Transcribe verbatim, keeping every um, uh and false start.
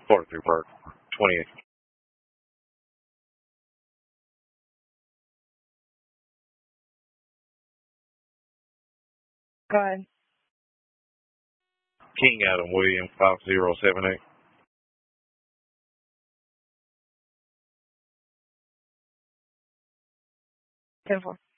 forty-three Park, twenty-eight. Go ahead. King Adam William, five zero seven eight. ten four.